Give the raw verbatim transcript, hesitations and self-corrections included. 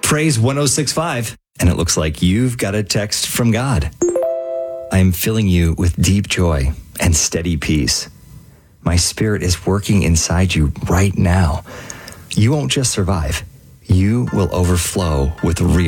Praise one oh six point five. And it looks like you've got a text from God. I am filling you with deep joy and steady peace. My Spirit is working inside you right now. You won't just survive. You will overflow with real